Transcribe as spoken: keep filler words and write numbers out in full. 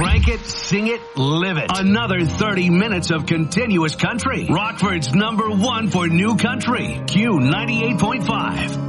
Crank it, sing it, live it. Another thirty minutes of continuous country. Rockford's number one for new country. Q ninety-eight point five.